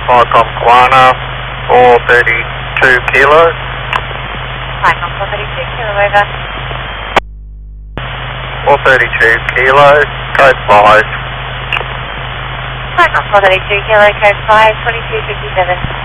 Flycom Guana, 432 kilo. Flycom 432 kilo, over. 432 kilo, code 5. Flycom 432 kilo, code 5, 2257.